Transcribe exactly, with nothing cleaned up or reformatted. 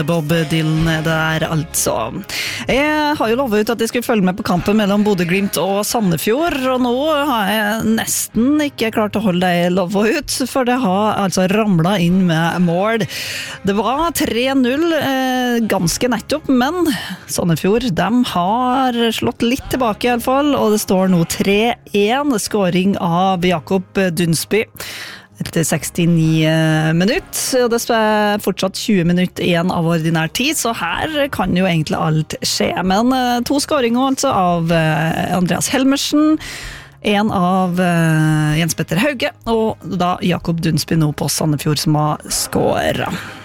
Bob Dylan er der altså. Jeg har jo lovet ut at jeg skulle følge med på kampen mellom Bodø Glimt og Sandefjord, og nå har jeg nesten ikke klart å holde det lovet ut, for det har altså ramlet inn med mål. Det var tre null eh, ganske nettopp, men Sandefjord, de har slått litt tilbake i alle fall, og det står nå tre én, skåring av Jakob Dunsby. Etter sekstini minutt, og det er fortsatt tjue minutter igjen av ordinær tid, så her kan jo egentlig alt skje. Men to skåringer altså av Andreas Helmersen, en av Jens Petter Hauge, og da Jakob Dunsby nå på Sandefjord som har skåret.